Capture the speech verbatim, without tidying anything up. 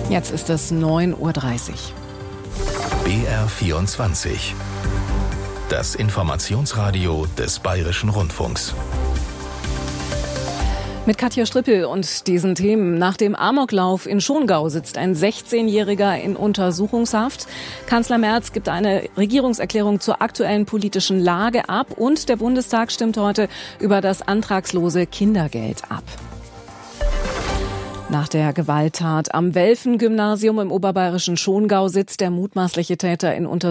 Jetzt ist es neun Uhr dreißig. B R vierundzwanzig. Das Informationsradio des Bayerischen Rundfunks. Mit Katja Strippel und diesen Themen. Nach dem Amoklauf in Schongau sitzt ein sechzehnjähriger in Untersuchungshaft. Kanzler Merz gibt eine Regierungserklärung zur aktuellen politischen Lage ab und der Bundestag stimmt heute über das antragslose Kindergeld ab. Nach der Gewalttat am Welfen-Gymnasium im oberbayerischen Schongau sitzt der mutmaßliche Täter in Untersuchungshaft.